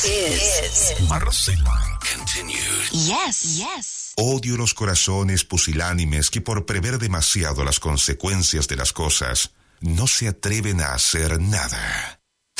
Marcela. Continued. Yes. Odio los corazones pusilánimes que por prever demasiado las consecuencias de las cosas no se atreven a hacer nada.